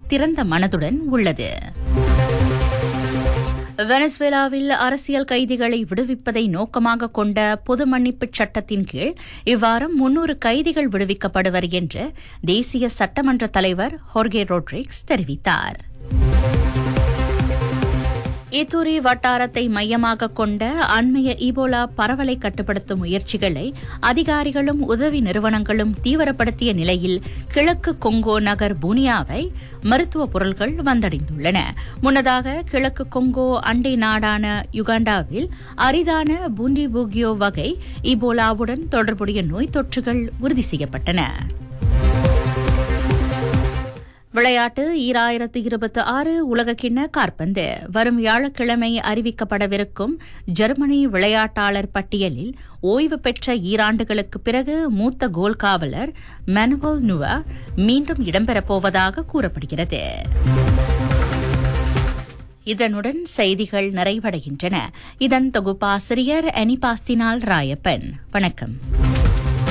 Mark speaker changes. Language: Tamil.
Speaker 1: திறந்த மனதுடன் உள்ளது. வெனசுவேலாவில் அரசியல் கைதிகளை விடுவிப்பதை நோக்கமாக கொண்ட பொது மன்னிப்பு சட்டத்தின் கீழ் இவ்வாரம் 300 கைதிகள் விடுவிக்கப்படுவர் என்று தேசிய சட்டமன்ற தலைவர் ஹோர்கே ரோட்ரிக்ஸ் தெரிவித்தார். இத்தூரி வட்டாரத்தை மையமாக கொண்ட அண்மைய ஈபோலா பரவலை கட்டுப்படுத்தும் முயற்சிகளை அதிகாரிகளும் உதவி நிறுவனங்களும் தீவிரப்படுத்திய நிலையில் கிழக்கு கொங்கோ நகர் புனியாவை மருத்துவ பொருட்கள் வந்தடைந்துள்ளன. முன்னதாக கிழக்கு கொங்கோ அண்டை நாடான யுகாண்டாவில் அரிதான பூண்டிபூகியோ வகை ஈபோலாவுடன் தொடர்புடைய நோய் தொற்றுகள் உறுதி செய்யப்பட்டன. விளையாட்டு 2026 உலகக்கிண்ண காற்பந்து வரும் வியாழக்கிழமை அறிவிக்கப்படவிருக்கும் ஜெர்மனி விளையாட்டாளர் பட்டியலில் ஓய்வு பெற்ற ஈராண்டுகளுக்கு பிறகு மூத்த கோல் காவலர் மேனுவல் நுவா மீண்டும் இடம்பெறப்போவதாக கூறப்படுகிறது. இதனுடன் செய்திகள் நிறைவடைகின்றன. இதன் தொகுப்பாசிரியர் அனிபாஸ்தினால் ராயப்பன். வணக்கம்.